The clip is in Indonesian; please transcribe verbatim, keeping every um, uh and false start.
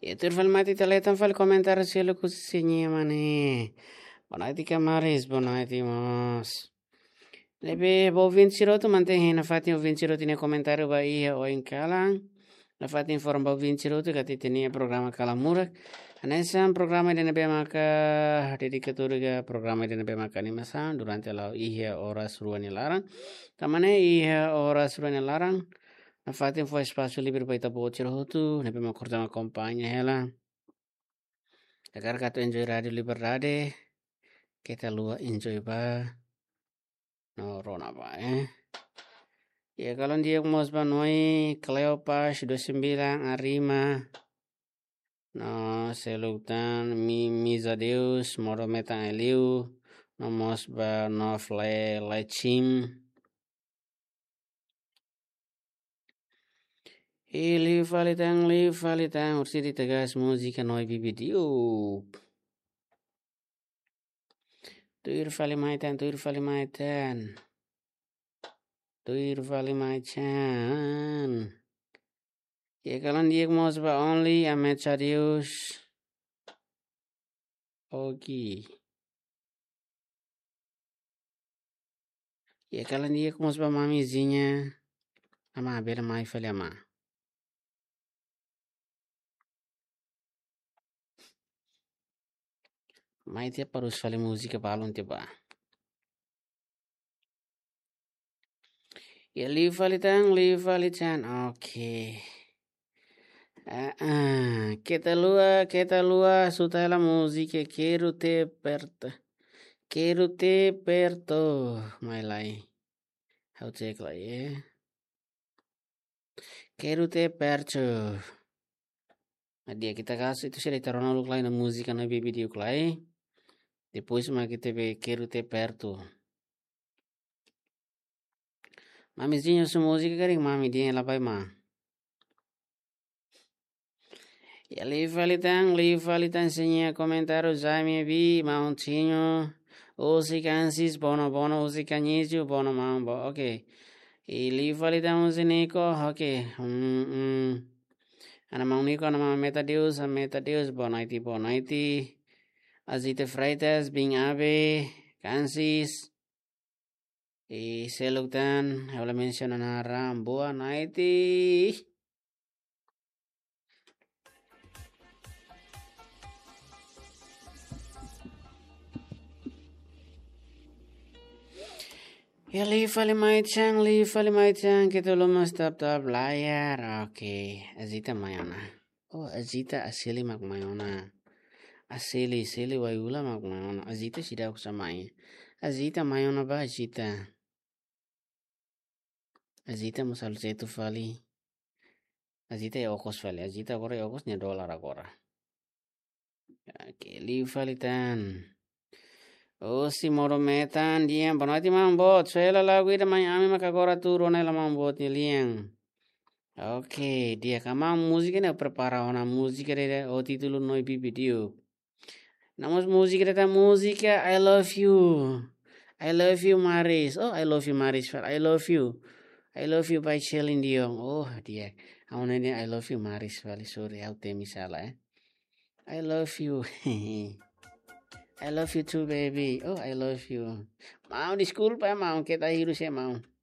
Itu filmati teletan fal komentar selo kusinya mane. Bonati kamaris bonati mos. Lebe bo vinciroto mantém na fatin o vinciroto ne comentário bahia o em kalang. Na fatin forum bo vinciroto kati tenia programa kalamura. Anessa programa de nebe maka dedikatur ga programa de nebe maka ni masa durante la ihia horas ruani larang. Tamane ihia horas ruani larang. Na fatin foi espaço livre para ita bocir hotu, nebe ma cortama companhia ela. Agar katu enjoy radio liberdade. Kita lua enjoy ba. No rona ba eh. Ya kalau dia mos banoi Cleopas dua puluh sembilan Arima. No selutan mi misadeus morometan eliu. No mos ba no fle lechim. Ili valitang li valitang ursi di tegas musika noi bibidiu. Tuir valimaitan tuir valimaitan. Tuir valimaitan. Ya kalau dia mos ba only amecharius. Ogi. Ya kalau dia mos ba mamizinha. Ama bela mai fale ama. Mai dia parus fale música balon te ba. Ya li valitang li valitan. Okay. Ah, ah, kita lua, kita lua, suta la musica, quero te perto, quero te perto, my lai, how take like, yeah, quero te perto, dia kita kasih itu sih taruh noluk lain musika na video klai, depois mas kita be quero te perto, mamizinho su música kering mami dia lá vai ma. E ali valitang, li valitang senha comentário já me vi, mauntinho, usi cansis, bono bono, usi canizio, bono mambo, ok. E li valitang usi nico, ok. Hmm, hmm. Ana mau nico, ana mau meta deus, a meta deus, bonaiti, bonaiti. Azite freitas, bing ave, cansis. E selutan, habla mencionan a ram, boa naiti. Ya li fali mai chang li fali mai chang kita lo mas tap tap layar. Oke, azita mayona. Oh, azita asili mak mayona. Asili asili wayula mak mayona. Azita sida aku samai. Azita mayona ba azita. Azita musal setu fali. Azita ya okos fali. Azita agora ya okos nya dolar agora. Oke, li fali tan. Oh si morometan dia bonati mambot suela lagu ida Miami maka agora tu ronela mambot ni liang. Oke, dia kamang música ne prepara ona música de o título no video. Namos música de música I love you. I love you Maris. Oh, I love you Maris. I love you. I love you by Celine Dion. Oh, dia. Awon ini I love you Maris. Vale, sorry, aku temi salah eh. I love you. I love you too, baby. Oh, I love you. Mau di school pa mau kita hiru saya mau.